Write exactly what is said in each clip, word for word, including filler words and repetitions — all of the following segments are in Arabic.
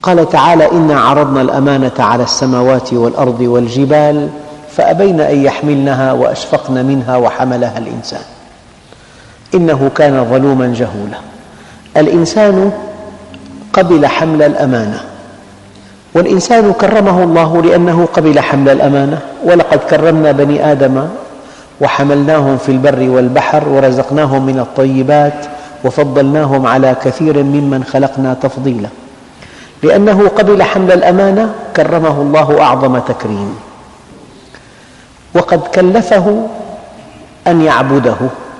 قال تعالى: إنا عرضنا الأمانة على السماوات والأرض والجبال فأبين أن يحملنها وأشفقن منها وحملها الإنسان إنه كان ظلوما جهولا. الإنسان قبل حمل الأمانة، والإنسان كرمه الله لأنه قبل حمل الأمانة. ولقد كرمنا بني آدم وحملناهم في البر والبحر ورزقناهم من الطيبات وفضلناهم على كثير ممن خلقنا تفضيلا. لأنه قبل حمل الأمانة كرمه الله أعظم تكريم، وقد كلفه أن يعبده.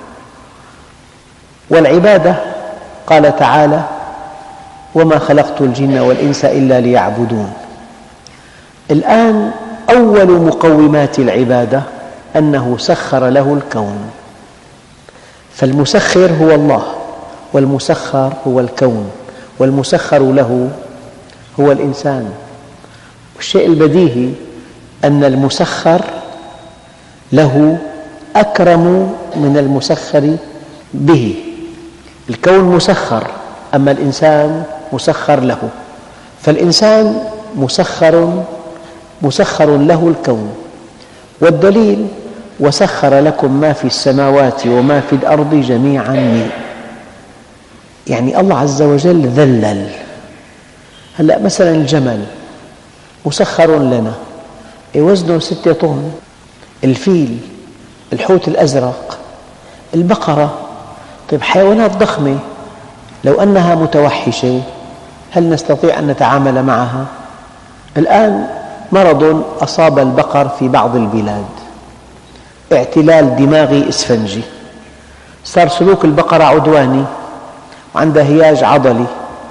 والعبادة قال تعالى: وما خلقت الجن والإنس إلا ليعبدون. الآن أول مقومات العبادة أنه سخر له الكون، فالمسخر هو الله، والمسخر هو الكون، والمسخر له هو الإنسان. والشيء البديهي أن المسخر له أكرم من المسخر به. الكون مسخر، أما الإنسان مسخر له، فالإنسان مسخر مسخر له الكون. والدليل: وسخر لكم ما في السماوات وما في الأرض جميعا منه. يعني الله عز وجل ذلل. هلأ مثلا الجمل مسخر لنا، وزنه ستة طن. الفيل، الحوت الأزرق، البقرة. طيب حيوانات ضخمة لو أنها متوحشة هل نستطيع أن نتعامل معها؟ الآن مرض أصاب البقر في بعض البلاد، اعتلال دماغي إسفنجي، صار سلوك البقرة عدواني وعندها هياج عضلي.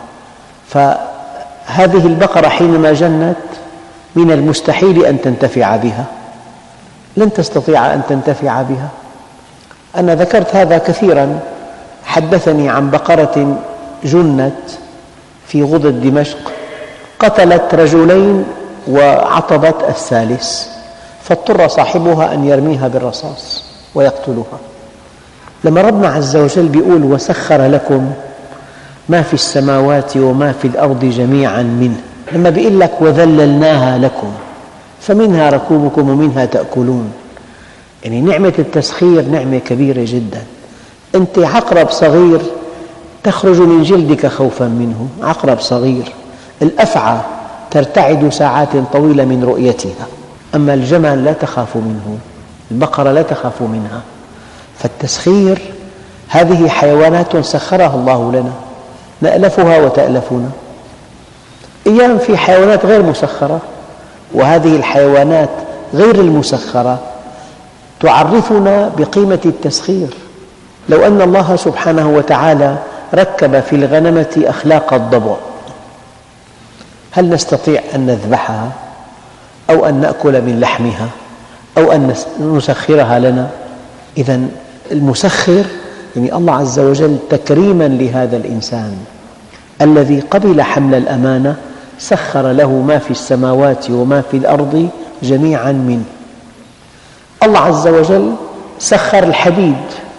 فهذه البقرة حينما جنت من المستحيل أن تنتفع بها، لن تستطيع أن تنتفع بها. أنا ذكرت هذا كثيراً. حدثني عن بقرة جنت في غدة دمشق، قتلت رجلين وعطبت الثالث، فاضطر صاحبها أن يرميها بالرصاص ويقتلها. لما ربنا عز وجل يقول: وسخر لكم ما في السماوات وما في الأرض جميعا منه، لما يقول لك وذللناها لكم فمنها ركوبكم ومنها تأكلون، يعني نعمة التسخير نعمة كبيرة جدا. أنت عقرب صغير تخرج من جلدك خوفا منه، عقرب صغير. الأفعى ترتعد ساعات طويلة من رؤيتها، أما الجمل لا تخاف منه، البقرة لا تخاف منها. فالتسخير هذه حيوانات سخرها الله لنا، نألفها وتألفنا. أيام في حيوانات غير مسخرة، وهذه الحيوانات غير المسخرة تعرفنا بقيمة التسخير. لو أن الله سبحانه وتعالى ركب في الغنمة أخلاق الضبع، هل نستطيع أن نذبحها أو أن نأكل من لحمها أو أن نسخرها لنا؟ إذن المسخر يعني الله عز وجل تكريماً لهذا الإنسان الذي قبل حمل الأمانة سخر له ما في السماوات وما في الأرض جميعاً منه. الله عز وجل سخر الحديد.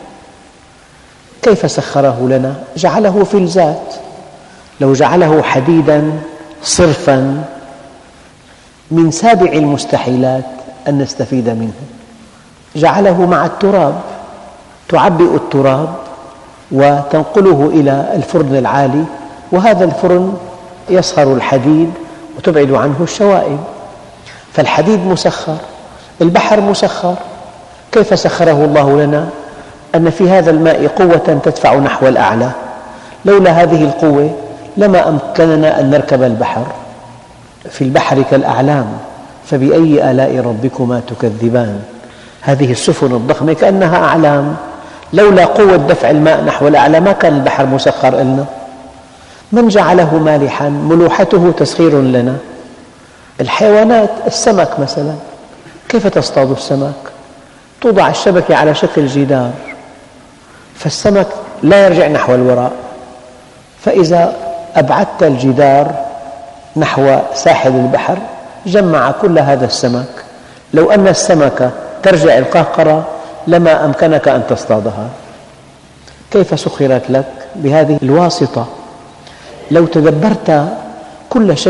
كيف سخره لنا؟ جعله فلزات. لو جعله حديداً صرفاً من سابع المستحيلات أن نستفيد منه. جعله مع التراب، تعبئ التراب وتنقله إلى الفرن العالي، وهذا الفرن يصهر الحديد وتبعد عنه الشوائب. فالحديد مسخر، البحر مسخر. كيف سخره الله لنا؟ أن في هذا الماء قوة تدفع نحو الأعلى، لولا هذه القوة لما أمكننا أن نركب البحر. في البحر كالأعلام فبأي آلاء ربكما تكذبان. هذه السفن الضخمة كأنها أعلام، لولا قوة دفع الماء نحو الأعلى ما كان البحر مسخر لنا. من جعله مالحا؟ ملوحته تسخير لنا. الحيوانات، السمك مثلا، كيف تصطاد السمك؟ توضع الشبكة على شكل جدار، فالسمك لا يرجع نحو الوراء، فإذا أبعدت الجدار نحو ساحل البحر جمع كل هذا السمك. لو أن السمكة ترجع القهقرة لما أمكنك أن تصطادها. كيف سخرت لك؟ بهذه الواسطة. لو تدبرت كل شيء